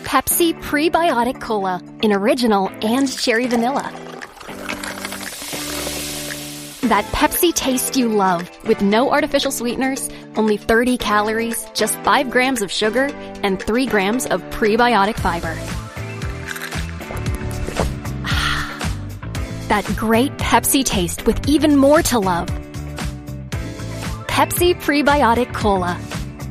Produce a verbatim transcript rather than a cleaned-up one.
Pepsi Prebiotic Cola in original and cherry vanilla. That Pepsi taste you love, with no artificial sweeteners, only thirty calories, just five grams of sugar, and three grams of prebiotic fiber. That great Pepsi taste with even more to love. Pepsi Prebiotic Cola.